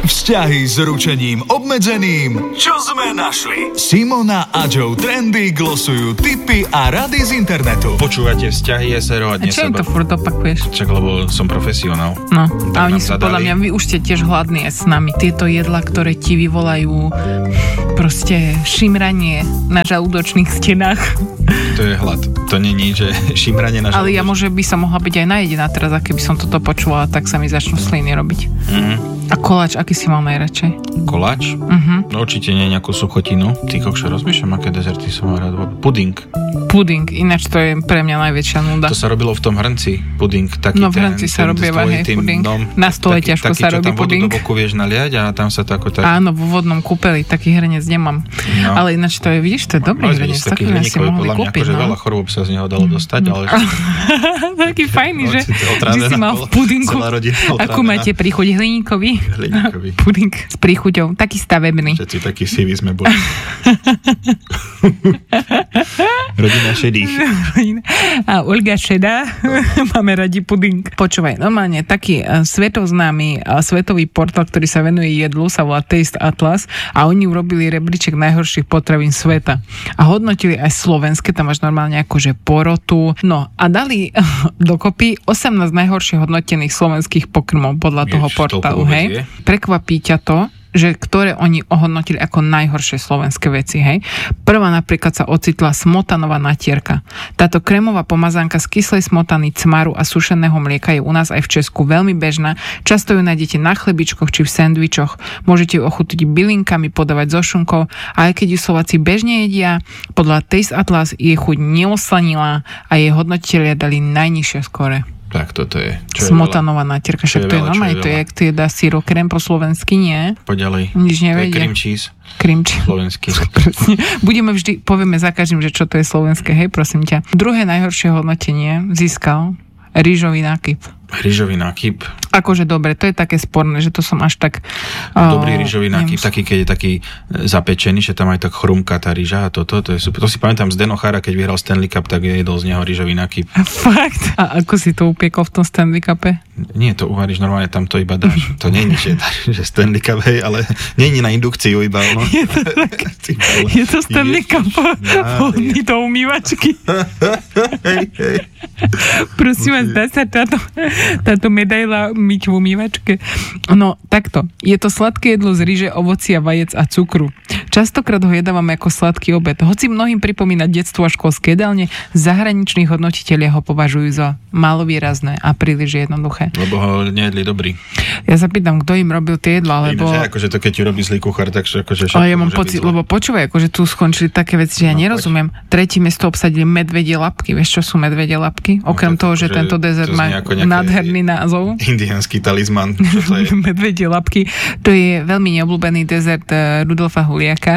Vzťahy s ručením obmedzeným. Čo sme našli? Simona a Joe Trendy glosujú tipy a rady z internetu. Počúvate Vzťahy SRO a dnes čo im to furt opakuješ? Čak, lebo som profesionál. No, a oni sú podľa mňa, vy už ste tiež hladní s nami. Tieto jedlá, ktoré ti vyvolajú proste šimranie na žalúdočných stenách. To je hlad. To není, že šimranie na žalúdočných. Ale ja môže by som mohla byť aj najedená teraz, a keby som toto počula, tak sa mi začnú sliny robiť. A koláč, aký si mal najradšej? Koláč? No určite nie nejakú suchotinu. Ty kokšo, rozmýšľam, aké dezerty som mal rád. Puding. Puding, ináč to je pre mňa najväčšia nuda. To sa robilo v tom hrnci, puding. Taký no v hrnci sa robieva, hej, puding. Na stole ťažko sa robí puding. Taký, čo tam vodu do boku vieš naliať a tam sa to ako tak... Áno, vo vodnom kúpeli, taký hrnec nemám. No. Ale ináč to je, vidíš, to je dobrý hrnec. Taký hrnec si mohli kúpiť, no. Veľa chorôb sa z neho dalo dostať, ale... Taký fajný, že si mal v pudinku. Akú máte príchuť hliníkový? Puding s príchuťou, taký stavebný. Všetci takí siví sme boli. Rodina šedých. A Olga šedá, máme radi puding. Počúvaj, normálne taký svetoznámy svetový portál, ktorý sa venuje jedlu, sa volá Taste Atlas a oni urobili rebríček najhorších potravín sveta. A hodnotili aj slovenské, tam máš normálne akože porotu. No a dali dokopy 18 najhoršie hodnotených slovenských pokrmov podľa toho portálu, hej. Prekvapí ťa to, že ktoré oni ohodnotili ako najhoršie slovenské veci, hej. Prvá napríklad sa ocitla smotanová natierka. Táto krémová pomazánka z kyslej smotany, cmaru a sušeného mlieka je u nás aj v Česku veľmi bežná. Často ju nájdete na chlebičkoch či v sendvičoch. Môžete ju ochutiť bylinkami, podávať so šunkou, a aj keď ju Slováci bežne jedia, podľa Taste Atlas jej chuť neoslanila a jej hodnotitelia dali najnižšie skóre. Tak toto je. Smotanová natierka, však to je normálne, to je, jak ty dá syrokrém po slovensky, nie? Poďalej. Nič nevedia. Cream cheese. Cream cheese. Slovenský. Budeme vždy, povieme za každým, že čo to je slovenské, hej, prosím ťa. Druhé najhoršie hodnotenie získal rýžový nákyp. Rýžový nákyp. Akože dobre, to je také sporné, že to som až tak... Dobrý rýžový nákyp, taký, keď je taký zapečený, že tam aj tak chrumká tá rýža a toto, to je super. To si pamätám z Denochára, keď vyhral Stanley Cup, tak jedol z neho rýžový nákyp. Fakt? A ako si to upiekol v tom Stanley Cupe? Nie, to uvaríš normálne, tam to iba dáš. To nie je, že Stanley Cup, hej, ale nie je na indukciu iba, no. Je to tak, je to Stanley Cup hodný do umývačky. Prosím vás, dá sa táto medaila myť v umývačke. No, takto. Je to sladké jedlo z ryže, ovocia, vajec a cukru. Častokrát ho jedávame ako sladký obed. Hoci mnohým pripomína detstvo a školské jedálne, zahraniční hodnotitelia ho považujú za málo výrazné a príliš jednoduché. Lebo ho nejedli dobrý. Ja sa pýtam, kto im robil tie jedlá, lebo... Ináč, akože to, keď ti robí zlý kuchár, tak akože... Ale ja mám pocit, lebo počúvaj, akože tu skončili také veci, že ja nerozumiem. Tretie miesto obsadili medvedie labky. Vieš, čo sú medvedie labky? Okrem toho, že tento dezert má nádherný názov. Indiánsky talizman. Medvedie labky. To je veľmi neobľúbený dezert Rudolfa Huliaka.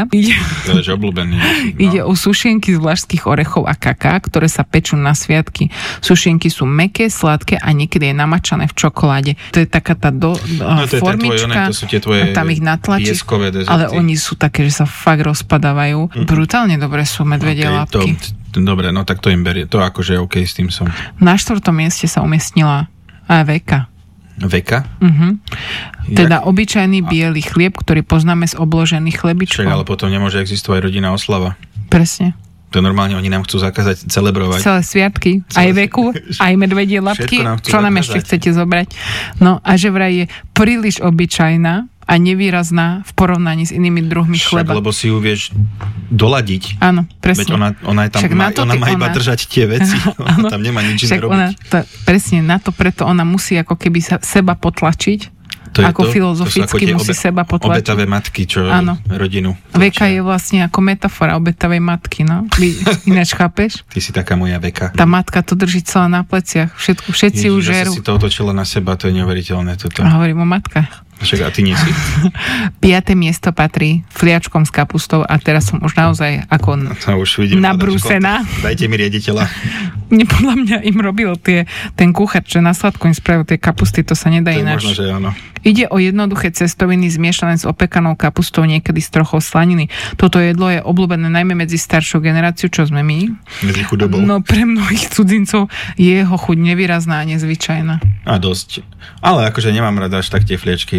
Ide o sušienky z vlašských orechov a kaká, ktoré sa pečú na sviatky. Sušienky sú mäkké, sladké a niekedy je namačané v čokoláde. To je taká tá formička. To sú tie tvoje tam ich natlačíš. Pieskové dezerty. Ale oni sú také, že sa fakt rozpadávajú. Brutálne dobre sú medvedie labky. Dobre, no tak to im berie. To akože OK, s tým som. Na 4. mieste sa umiestnila aj veka. Veka? Teda obyčajný biely chlieb, ktorý poznáme z obložených chlebičkov. Ale potom nemôže existovať rodinná oslava. Presne. To normálne oni nám chcú zakázať celebrovať. Celé sviatky, aj veku, aj medvedie labky. Čo nám ešte chcete zobrať? No a že vraj je príliš obyčajná a nevýrazná v porovnaní s inými druhmi chleba. Lebo si ju vieš doladiť. Áno, presne. Veď ona je tam, ona má iba držať tie veci. Ona tam nemá nič iné robiť. Presne na to, preto ona musí ako keby seba potlačiť. Ako filozoficky musí seba potlačiť. Obetavé matky, čo rodinu. Veka je vlastne ako metafora obetavej matky, no. Ináč chápeš? Ty si taká moja veka. Tá matka to drží celá na pleciach. Všetci ju žerú. Si to otočila na seba, to je neuveriteľné toto. A hovorím o matkách. Však a ty nie si? 5. miesto patrí fliačkom s kapustou a teraz som už naozaj ako nabrúsená. Dajte mi riaditeľa. Podľa mňa im robil ten kuchár, čo na sladko im spravil tie kapusty, to sa nedá ináč. Možno, že áno. Ide o jednoduché cestoviny zmiešané s opekanou kapustou, niekedy s trochou slaniny. Toto jedlo je obľúbené najmä medzi staršou generáciou, čo sme my. Medzi chudobou. No pre mnohých cudzincov je jeho chuť nevýrazná a nezvyčajná. A dosť. Ale akože nemám rada až tak tie fliečky,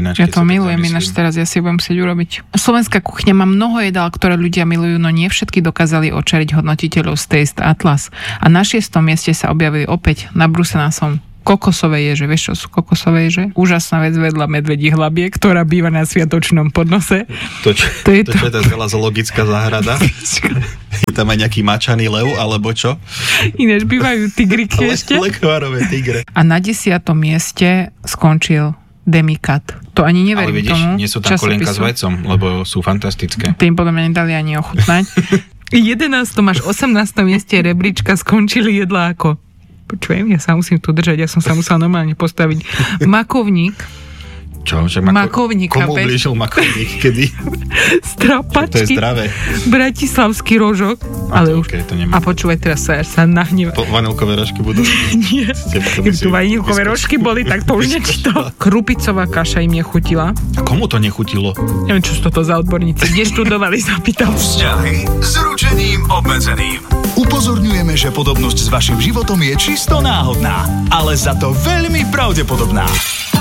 ináč. Ja to milujem ináč teraz, ja si budem musieť urobiť. Slovenská kuchňa má mnoho jedál, ktoré ľudia milujú, no nie všetky dokázali očariť hodnotiteľov z Taste Atlas. A na 6. mieste sa objavili opäť nabrúsená som kokosové ježe. Vieš, čo sú kokosové ježe? Úžasná vec vedľa medvedí hlabie, ktorá býva na sviatočnom podnose. To je tá celá zoologická záhrada. Je tam aj nejaký mačaný lev, alebo čo? Ináč bývajú tigriky ešte. Lekvárové tigre. A na 10. mieste skončil Demikat. To ani neverím ale vidíš, tomu. Nie sú tam kolienka s vajcom, lebo sú fantastické. Tým podľa mňa nedali ani ochutnať. 11. až 18. mieste rebríčka skončili jedlá ako... Počujem, ja sa musím tu držať, ja som sa musela normálne postaviť. Makovník. Čo? Makovník. Komu ublížil makovník? Kedy? Strapačky. To je zdravé. Bratislavský rožok. Ale už. Okay, to nemám. A počúvaj, teraz sa nahneva. Vanilkové rožky budú? Nie. Keby tu vanilkové rožky boli, tak to už nečto. Krupicová kaša im nechutila. A komu to nechutilo? Neviem, čo sú toto za odborníci. Kde študovali, zapýtal. Vzťahy s ručením obmedzeným. Upozorňujeme, že podobnosť s vašim životom je čisto náhodná, ale za to veľmi pravdepodobná.